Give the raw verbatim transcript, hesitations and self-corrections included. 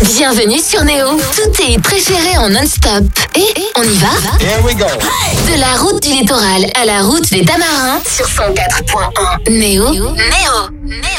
Bienvenue sur Néo. Tous tes préférés en non-stop. Et on y va? Here we go. De la route du littoral à la route des Tamarins sur cent quatre point un. Néo. Néo. Néo.